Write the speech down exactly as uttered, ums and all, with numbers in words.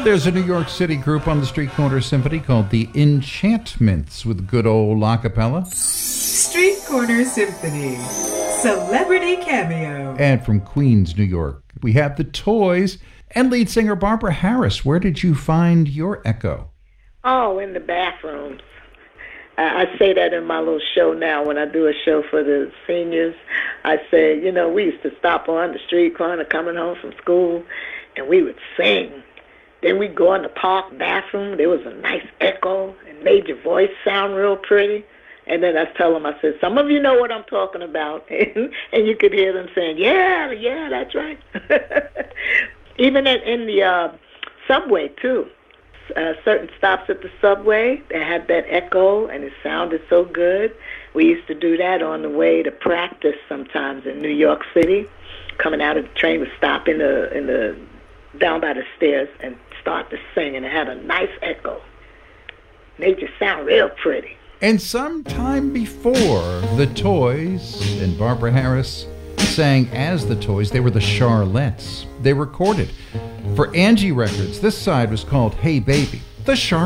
There's a New York City group on the Street Corner Symphony called the Enchantments with good old acapella. Street Corner Symphony, celebrity cameo. And from Queens, New York, we have the Toys and lead singer Barbara Harris. Where did you find your echo? Oh, in the bathrooms. I say that in my little show now when I do a show for the seniors. I say, you know, we used to stop on the street corner coming home from school, and we would sing. Then we'd go in the park bathroom. There was a nice echo and made your voice sound real pretty. And then I tell them, I said, some of you know what I'm talking about. And you could hear them saying, yeah, yeah, that's right. Even in, in the uh, subway, too. Uh, certain stops at the subway that had that echo, and it sounded so good. We used to do that on the way to practice sometimes in New York City. Coming out of the train, would stop in the in the down by the stairs and start to sing, and it had a nice echo. Made you sound real pretty. And sometime before the Toys and Barbara Harris sang as the Toys, they were the Charlettes. They recorded for Angie Records. This side was called Hey Baby. The Charlettes.